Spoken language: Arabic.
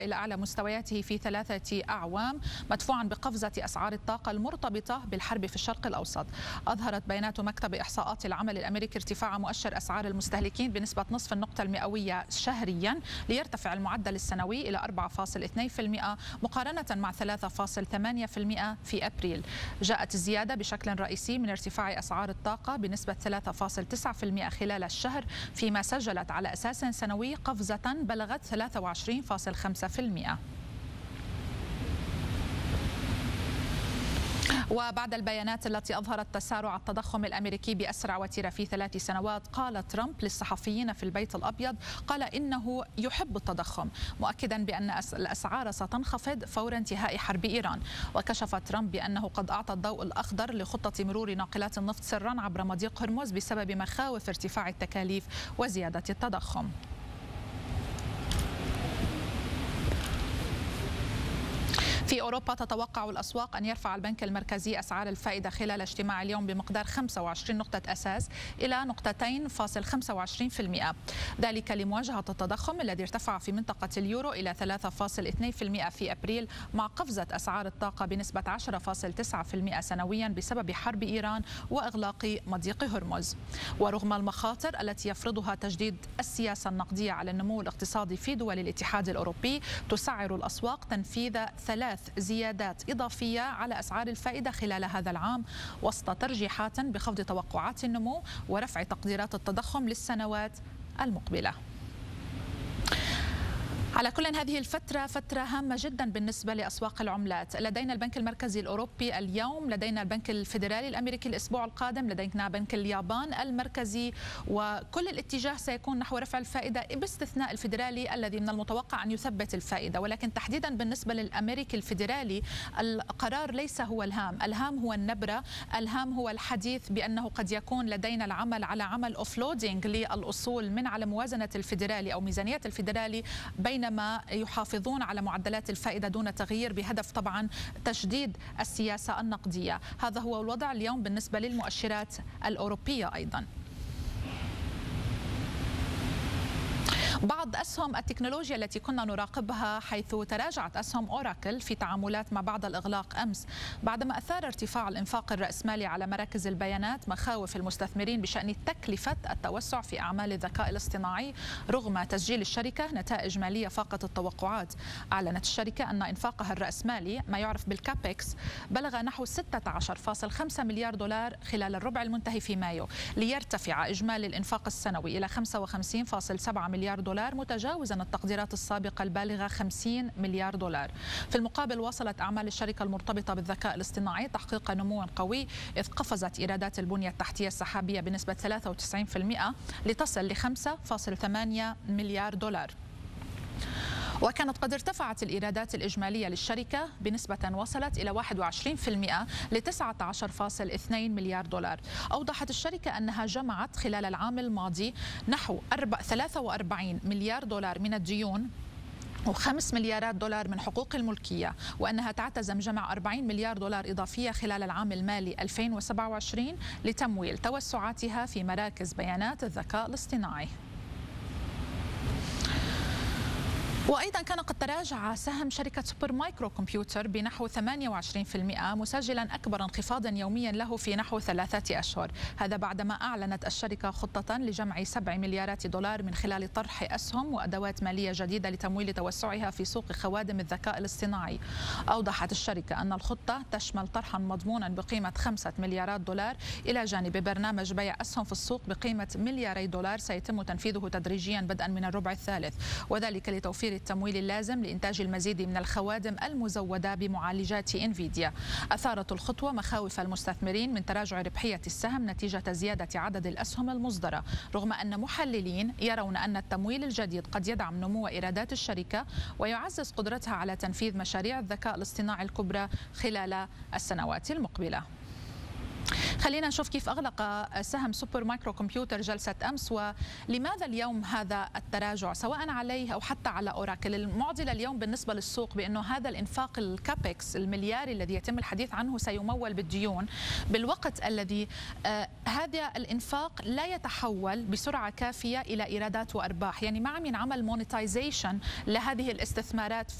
إلى أعلى مستوياته في 3 أعوام، مدفوعا بقفزة أسعار الطاقة المرتبطة بالحرب في الشرق الأوسط. أظهرت بيانات مكتب إحصاءات العمل الأمريكي ارتفاع مؤشر أسعار المستهلكين بنسبة نصف النقطة المئوية شهريا، ليرتفع المعدل السنوي إلى 4.2% مقارنة مع 3.8% في أبريل. جاءت الزيادة بشكل رئيسي من ارتفاع أسعار الطاقة بنسبة 3.9% خلال الشهر، فيما سجلت على أساس سنوي قفزة بلغت 23.5%. وبعد البيانات التي أظهرت تسارع التضخم الأمريكي بأسرع وتيرة في 3 سنوات، قال ترامب للصحفيين في البيت الأبيض قال إنه يحب التضخم، مؤكدا بأن الأسعار ستنخفض فور انتهاء حرب إيران. وكشف ترامب بأنه قد أعطى الضوء الأخضر لخطة مرور ناقلات النفط سرا عبر مضيق هرمز بسبب مخاوف ارتفاع التكاليف وزيادة التضخم. في أوروبا تتوقع الأسواق أن يرفع البنك المركزي أسعار الفائدة خلال اجتماع اليوم بمقدار 25 نقطة أساس إلى 2.25%، ذلك لمواجهة التضخم الذي ارتفع في منطقة اليورو إلى 3.2% في أبريل، مع قفزة أسعار الطاقة بنسبة 10.9% سنويا بسبب حرب إيران وإغلاق مضيق هرمز. ورغم المخاطر التي يفرضها تجديد السياسة النقدية على النمو الاقتصادي في دول الاتحاد الأوروبي، تسعر الأسواق تنفيذ 3 زيادات إضافية على أسعار الفائدة خلال هذا العام، وسط ترجيحات بخفض توقعات النمو ورفع تقديرات التضخم للسنوات المقبلة. على كل هذه الفترة فترة هامة جدا بالنسبة لأسواق العملات. لدينا البنك المركزي الأوروبي اليوم، لدينا البنك الفيدرالي الأمريكي الأسبوع القادم، لدينا بنك اليابان المركزي، وكل الاتجاه سيكون نحو رفع الفائدة باستثناء الفيدرالي الذي من المتوقع أن يثبت الفائدة. ولكن تحديدا بالنسبة للأمريكي الفيدرالي القرار ليس هو الهام، الهام هو النبرة، الهام هو الحديث بأنه قد يكون لدينا العمل على عمل أوفلودينج للأصول من على موازنة الفيدرالي أو ميزانية الفيدرالي، بينما يحافظون على معدلات الفائدة دون تغيير، بهدف طبعا تشديد السياسة النقدية. هذا هو الوضع اليوم بالنسبة للمؤشرات الأوروبية. أيضا بعض أسهم التكنولوجيا التي كنا نراقبها، حيث تراجعت أسهم أوراكل في تعاملات ما بعد الإغلاق أمس، بعدما أثار ارتفاع الإنفاق الرأسمالي على مراكز البيانات مخاوف المستثمرين بشأن تكلفة التوسع في أعمال الذكاء الاصطناعي، رغم تسجيل الشركة نتائج مالية فاقت التوقعات. أعلنت الشركة أن إنفاقها الرأسمالي، ما يعرف بالكابكس، بلغ نحو 16.5 مليار دولار خلال الربع المنتهي في مايو، ليرتفع إجمالي الإنفاق السنوي إلى 55.7 مليار دولار، متجاوزا التقديرات السابقة البالغة 50 مليار دولار. في المقابل، واصلت أعمال الشركة المرتبطة بالذكاء الاصطناعي تحقيق نمو قوي، إذ قفزت إيرادات البنية التحتية السحابية بنسبة 93% لتصل ل 5.8 مليار دولار. وكانت قد ارتفعت الإيرادات الإجمالية للشركة بنسبة وصلت إلى 21% ل 19.2 مليار دولار. أوضحت الشركة أنها جمعت خلال العام الماضي نحو 43 مليار دولار من الديون و5 مليارات دولار من حقوق الملكية، وأنها تعتزم جمع 40 مليار دولار إضافية خلال العام المالي 2027 لتمويل توسعاتها في مراكز بيانات الذكاء الاصطناعي. وأيضا كان قد تراجع سهم شركة سوبر مايكرو كمبيوتر بنحو 28%، مسجلا أكبر انخفاض يوميا له في نحو 3 أشهر. هذا بعدما أعلنت الشركة خطة لجمع 7 مليارات دولار من خلال طرح أسهم وأدوات مالية جديدة لتمويل توسعها في سوق خوادم الذكاء الاصطناعي. أوضحت الشركة أن الخطة تشمل طرحا مضمونا بقيمة 5 مليارات دولار، إلى جانب برنامج بيع أسهم في السوق بقيمة 2 ملياري دولار سيتم تنفيذه تدريجيا بدءا من الربع الثالث، وذلك لتوفير التمويل اللازم لإنتاج المزيد من الخوادم المزودة بمعالجات إنفيديا. أثارت الخطوة مخاوف المستثمرين من تراجع ربحية السهم نتيجة زيادة عدد الأسهم المصدرة، رغم أن محللين يرون أن التمويل الجديد قد يدعم نمو إيرادات الشركة ويعزز قدرتها على تنفيذ مشاريع الذكاء الاصطناعي الكبرى خلال السنوات المقبلة. خلينا نشوف كيف أغلق سهم سوبر مايكرو كمبيوتر جلسة أمس، ولماذا اليوم هذا التراجع سواء عليه أو حتى على أوراكل. المعضلة اليوم بالنسبة للسوق بأنه هذا الإنفاق الكابكس الملياري الذي يتم الحديث عنه سيمول بالديون، بالوقت الذي هذا الإنفاق لا يتحول بسرعة كافية إلى إيرادات وأرباح. يعني ما عم ينعمل مونيتايزيشن لهذه الاستثمارات